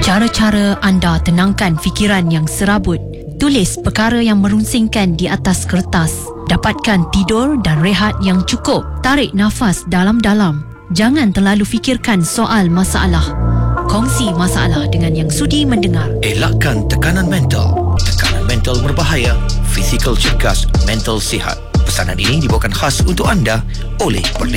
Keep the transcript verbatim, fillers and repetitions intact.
Cara-cara anda tenangkan fikiran yang serabut. Tulis perkara yang merunsingkan di atas kertas. Dapatkan tidur dan rehat yang cukup. Tarik nafas dalam-dalam. Jangan terlalu fikirkan soal masalah. Kongsi masalah dengan yang sudi mendengar. Elakkan tekanan mental. Tekanan mental berbahaya. Fizikal cergas, mental sihat. Pesanan ini dibawakan khas untuk anda oleh